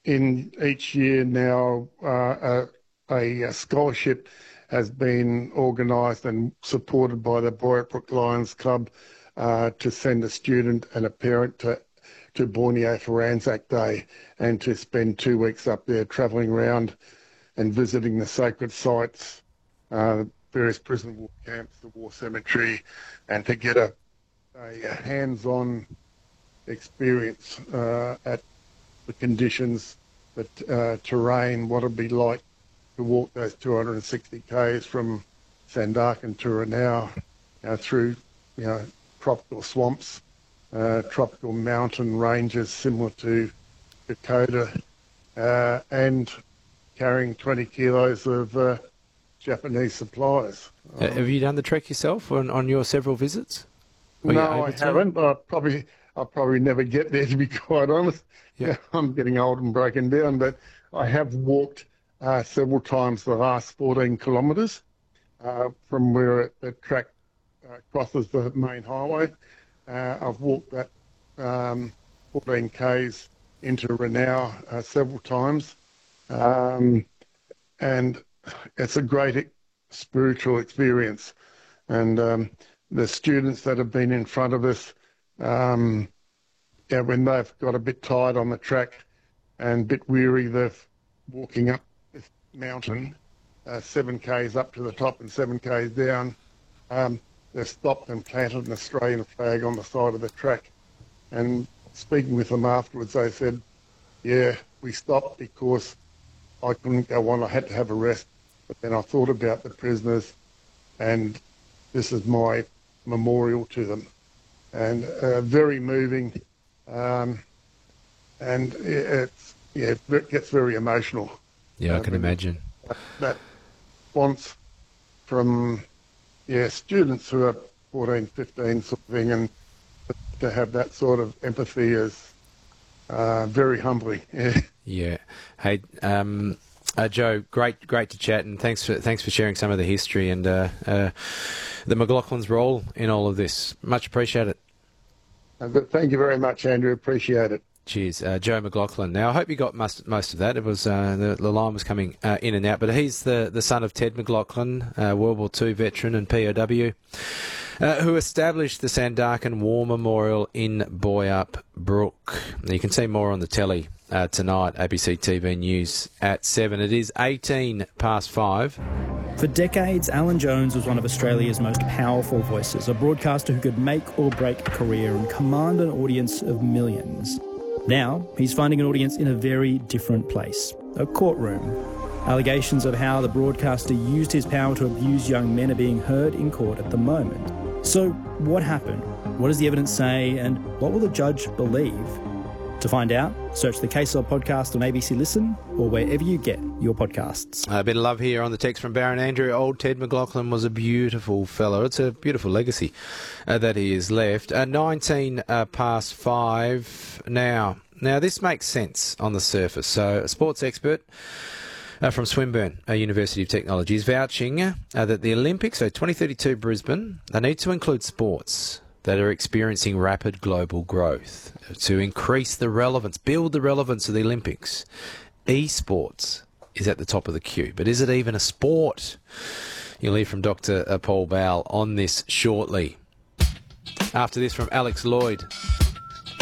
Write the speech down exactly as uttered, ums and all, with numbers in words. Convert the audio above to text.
in each year now, uh, a, a scholarship has been organised and supported by the Boyup Lions Club uh, to send a student and a parent to, to Borneo for Anzac Day and to spend two weeks up there travelling around and visiting the sacred sites, uh, various prison war camps, the war cemetery, and to get a, a hands-on experience uh, at the conditions, the uh, terrain, what it'd be like to walk those two hundred sixty kays from Sandakan to Ranau, you know, through, you know, tropical swamps, uh, tropical mountain ranges similar to Dakota, uh, and carrying twenty kilos of uh, Japanese supplies. Uh, have you done the trek yourself on, on your several visits? Were no, I to? haven't. I probably, I'll probably never get there, to be quite honest. Yeah. Yeah, I'm getting old and broken down, but I have walked uh, several times the last fourteen kilometres uh, from where the track uh, crosses the main highway. Uh, I've walked that um, fourteen kays into Ranau uh, several times. Um, and it's a great spiritual experience. And um, the students that have been in front of us, um, yeah, when they've got a bit tired on the track and a bit weary, they're walking up this mountain, uh, seven kays up to the top and seven kays down. Um, they've stopped and planted an Australian flag on the side of the track. And speaking with them afterwards, they said, yeah, we stopped because I couldn't go on, I had to have a rest. But then I thought about the prisoners, and this is my memorial to them. And uh, very moving, um, and it's, yeah, it gets very emotional. Yeah, I uh, can imagine. That, that response from, yeah, students who are fourteen, fifteen sort of thing, and to have that sort of empathy is uh, very humbling. Yeah. Yeah. Hey, um, uh, Joe, great, great to chat, and thanks for thanks for sharing some of the history and uh, uh, the McLaughlin's role in all of this. Much appreciated. Uh, but thank you very much, Andrew. Appreciate it. Cheers, uh, Joe McLaughlin. Now, I hope you got most, most of that. It was uh, the, the line was coming uh, in and out, but he's the, the son of Ted McLaughlin, uh, World War Two veteran and P O W, uh, who established the Sandakan War Memorial in Boyup Brook. You can see more on the telly uh, tonight, A B C T V News at seven. It is eighteen past five. For decades, Alan Jones was one of Australia's most powerful voices, a broadcaster who could make or break a career and command an audience of millions. Now, he's finding an audience in a very different place, a courtroom. Allegations of how the broadcaster used his power to abuse young men are being heard in court at the moment. So, what happened? What does the evidence say? And what will the judge believe? To find out, search the Case Law podcast on A B C Listen or wherever you get your podcasts. A bit of love here on the text from Baron Andrew. Old Ted McLaughlin was a beautiful fellow. It's a beautiful legacy uh, that he has left. Uh, nineteen uh, past five now. Now, this makes sense on the surface. So, a sports expert uh, from Swinburne uh, University of Technology is vouching uh, that the Olympics, so twenty thirty-two Brisbane, they need to include sports that are experiencing rapid global growth to increase the relevance, build the relevance of the Olympics. Esports is at the top of the queue, but is it even a sport? You'll hear from Doctor Paul Bowell on this shortly. After this from Alex Lloyd.